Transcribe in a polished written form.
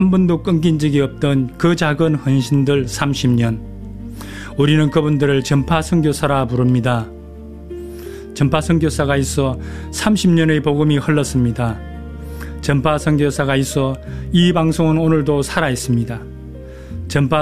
한 번도 끊긴 적이 없던 그 작은 헌신들 30년. 우리는 그분들을 전파 선교사라 부릅니다. 전파 선교사가 있어 30년의 복음이 흘렀습니다. 전파 선교사가 있어 이 방송은 오늘도 살아 있습니다. 전파